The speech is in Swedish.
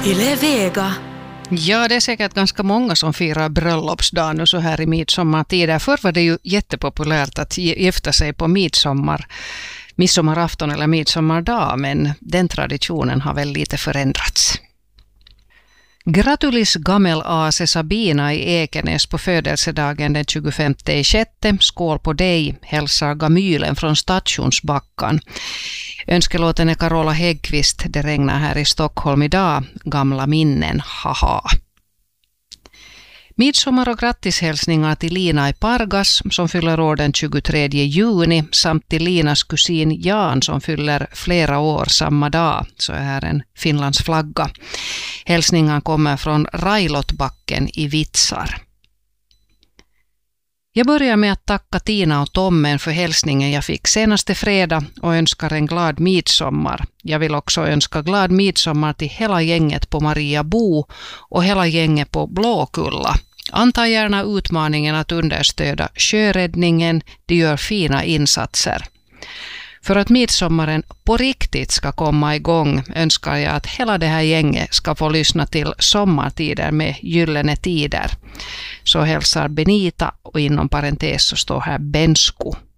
Yle Vega. Ja, det är säkert ganska många som firar bröllopsdagen nu så här i midsommartider. Förr var det ju jättepopulärt att gifta sig på midsommarafton eller midsommardag, men den traditionen har väl lite förändrats. Gratulis Gamel Ase Sabina i Ekenäs på födelsedagen den 25/6. Skål på dig, hälsar Gamylen från Stationsbackan. Önskelåten är Carola Häggqvist. Det regnar här i Stockholm idag. Gamla minnen, haha. Midsommar och grattishälsningar till Lina i Pargas som fyller år den 23 juni samt till Linas kusin Jan som fyller flera år samma dag. Så är här en Finlands flagga. Hälsningar kommer från Railotbacken i Vitsar. Jag börjar med att tacka Tina och Tommen för hälsningen jag fick senaste fredag och önskar en glad midsommar. Jag vill också önska glad midsommar till hela gänget på Maria Bo och hela gänget på Blåkulla. Anta gärna utmaningen att understöda sjöräddningen, de gör fina insatser. För att midsommaren på riktigt ska komma igång önskar jag att hela det här gänget ska få lyssna till sommartider med gyllene tider. Så hälsar Benita och inom parentes så står här Bensku.